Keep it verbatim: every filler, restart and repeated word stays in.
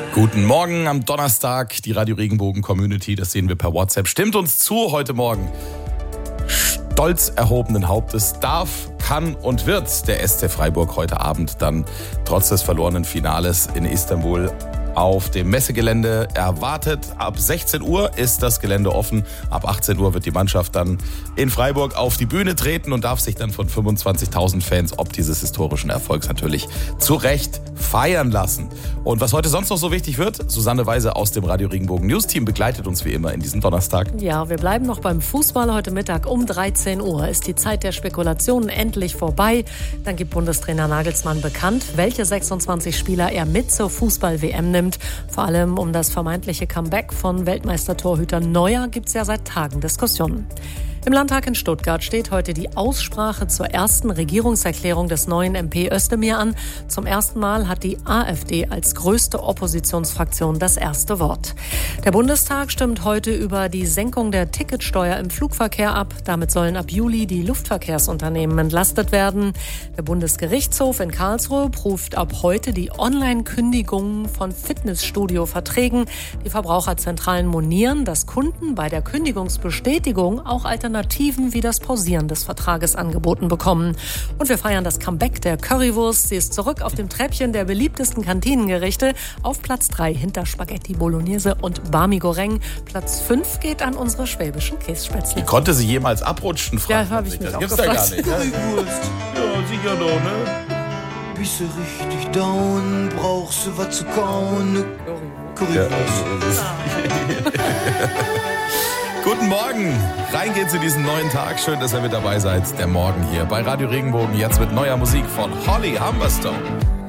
Guten Morgen am Donnerstag, die Radio Regenbogen Community, das sehen wir per WhatsApp. Stimmt uns zu heute Morgen. Stolz erhobenen Hauptes darf, kann und wird der S C Freiburg heute Abend dann trotz des verlorenen Finales in Istanbul auf dem Messegelände erwartet. Ab sechzehn Uhr ist das Gelände offen. Ab achtzehn Uhr wird die Mannschaft dann in Freiburg auf die Bühne treten und darf sich dann von fünfundzwanzigtausend Fans ob dieses historischen Erfolgs natürlich zu Recht feiern lassen. Und was heute sonst noch so wichtig wird, Susanne Weise aus dem Radio Regenbogen News Team begleitet uns wie immer in diesem Donnerstag. Ja, wir bleiben noch beim Fußball. Heute Mittag um dreizehn Uhr ist die Zeit der Spekulationen endlich vorbei. Dann gibt Bundestrainer Nagelsmann bekannt, welche sechsundzwanzig Spieler er mit zur Fußball-W M nimmt. Vor allem um das vermeintliche Comeback von Weltmeistertorhüter Neuer gibt es ja seit Tagen Diskussionen. Im Landtag in Stuttgart steht heute die Aussprache zur ersten Regierungserklärung des neuen M P Özdemir an. Zum ersten Mal hat die AfD als größte Oppositionsfraktion das erste Wort. Der Bundestag stimmt heute über die Senkung der Ticketsteuer im Flugverkehr ab. Damit sollen ab Juli die Luftverkehrsunternehmen entlastet werden. Der Bundesgerichtshof in Karlsruhe prüft ab heute die Online-Kündigungen von Fitnessstudio-Verträgen. Die Verbraucherzentralen monieren, dass Kunden bei der Kündigungsbestätigung auch Alternativen Alternativen wie das Pausieren des Vertrages angeboten bekommen. Und wir feiern das Comeback der Currywurst. Sie ist zurück auf dem Treppchen der beliebtesten Kantinengerichte. Auf Platz drei hinter Spaghetti Bolognese und Barmi Goreng. Platz fünf geht an unsere schwäbischen Kässpätzle. Wie konnte sie jemals abrutschen? Ja, habe ich mich das auch gibt's gefragt. da gar nicht. Currywurst, Ja, sicher doch, ne? bist du richtig down, brauchst du was zu kauen, ne Currywurst. Guten Morgen, rein geht's in diesen neuen Tag. Schön, dass ihr mit dabei seid. Der Morgen hier bei Radio Regenbogen, jetzt mit neuer Musik von Holly Humberstone.